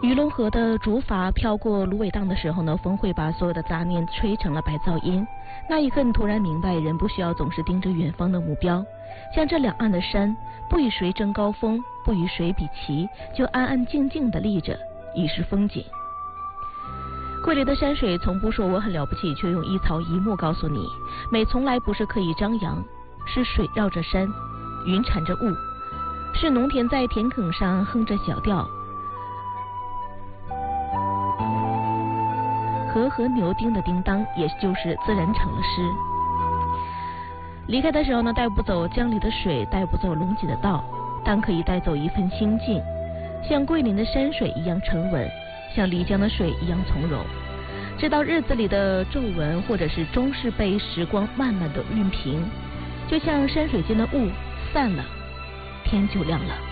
鱼龙河的竹筏飘过芦苇荡的时候呢，风会把所有的杂念吹成了白噪音。那一刻，你突然明白，人不需要总是盯着远方的目标，像这两岸的山，不与谁争高峰，不与谁比齐，就安安静静地立着，已是风景。桂林的山水从不说我很了不起，却用一草一木告诉你，美从来不是刻意张扬，是水绕着山，云缠着雾，是农田在田埂上哼着小调，和和牛叮的叮当，也就是自然成了诗。离开的时候呢，带不走江里的水，带不走龙脊的道，但可以带走一份心境，像桂林的山水一样沉稳，像漓江的水一样从容。知道日子里的皱纹，或者是终是被时光慢慢的熨平，就像山水间的雾散了，天就亮了。